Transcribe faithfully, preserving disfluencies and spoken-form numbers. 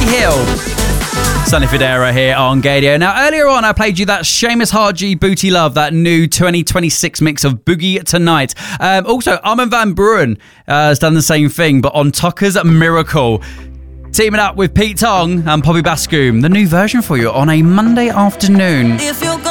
Hill. Sonny Fodera here on Gadio. Now, earlier on, I played you that Seamus Haji Booty Love, that new twenty twenty-six mix of Boogie Tonight. Um, also, Armin van Buuren uh, has done the same thing, but on Tucker's Miracle. Teaming up with Pete Tong and Poppy Bascombe, the new version for you on a Monday afternoon. If you're